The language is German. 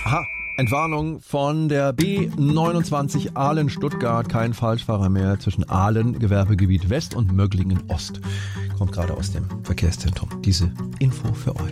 Aha, Entwarnung von der B29 Aalen-Stuttgart. Kein Falschfahrer mehr zwischen Aalen, Gewerbegebiet West und Möglingen Ost. Kommt gerade aus dem Verkehrszentrum. Diese Info für euch.